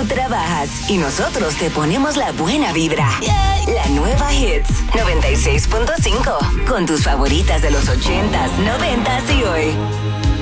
Tú trabajas y nosotros te ponemos la buena vibra. La nueva Hits 96.5 con tus favoritas de los 80s, 90s y hoy.